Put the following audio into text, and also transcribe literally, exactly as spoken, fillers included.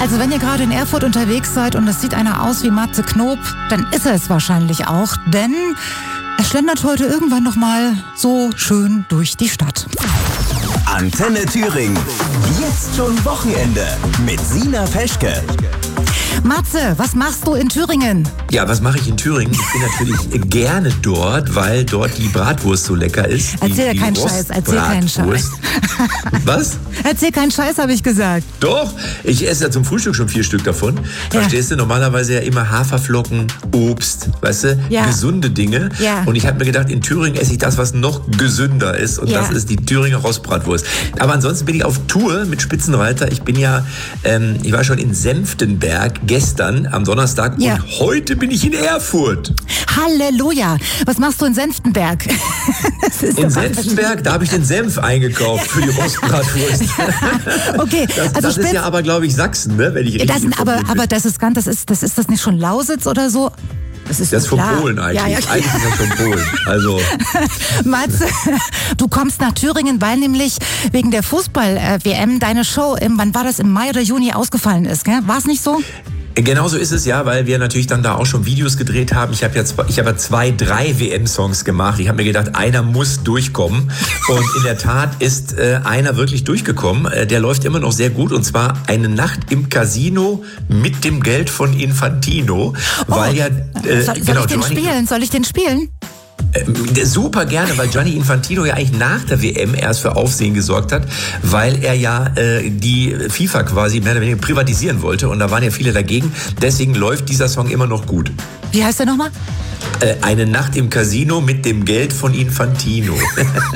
Also wenn ihr gerade in Erfurt unterwegs seid und es sieht einer aus wie Matze Knob, dann ist er es wahrscheinlich auch, denn er schlendert heute irgendwann nochmal so schön durch die Stadt. Antenne Thüringen. Jetzt schon Wochenende mit Sina Peschke. Matze, was machst du in Thüringen? Ja, was mache ich in Thüringen? Ich bin natürlich gerne dort, weil dort die Bratwurst so lecker ist. Erzähl die, keinen die Scheiß, erzähl keinen Scheiß. Was? Erzähl keinen Scheiß, habe ich gesagt. Doch, ich esse ja zum Frühstück schon vier Stück davon. Ja. Verstehst du? Normalerweise ja immer Haferflocken, Obst, weißt du? Ja. Gesunde Dinge. Ja. Und ich habe mir gedacht, in Thüringen esse ich das, was noch gesünder ist. Und Ja. das ist die Thüringer Rostbratwurst. Aber ansonsten bin ich auf Tour mit Spitzenreiter. Ich bin ja, ähm, ich war schon in Senftenberg gestern am Donnerstag Ja. und heute bin ich in Erfurt. Halleluja. Was machst du in Senftenberg? Das ist In doch- Senftenberg, da habe ich den Senf eingekauft für die Rostbratwurst. Okay, Das, also das ist Spitz- ja aber, glaube ich, Sachsen, ne? Wenn ich richtig das, aber, informiert bin. aber das ist ganz, das ist, das ist das nicht schon Lausitz oder so? Das ist, Das ist von klar. Polen eigentlich. Ja, ja. Eigentlich ist das von Polen. Also, Matze, du kommst nach Thüringen, weil nämlich wegen der Fußball-W M deine Show, im, wann war das, im Mai oder Juni ausgefallen ist, gell? War es nicht so? genauso ist es ja, weil wir natürlich dann da auch schon Videos gedreht haben. Ich habe ja zwei, ich habe ja zwei, drei W M-Songs gemacht. Ich habe mir gedacht, einer muss durchkommen. Und in der Tat ist äh, einer wirklich durchgekommen. Äh, der läuft immer noch sehr gut. Und zwar Eine Nacht im Casino mit dem Geld von Infantino. Weil ja, äh, soll, soll genau, ich den Giovanni- spielen? Soll ich den spielen? Äh, Super gerne, weil Gianni Infantino ja eigentlich nach der W M erst für Aufsehen gesorgt hat, weil er ja äh, die FIFA quasi mehr oder weniger privatisieren wollte und da waren ja viele dagegen. Deswegen läuft dieser Song immer noch gut. Wie heißt der nochmal? Äh, Eine Nacht im Casino mit dem Geld von Infantino.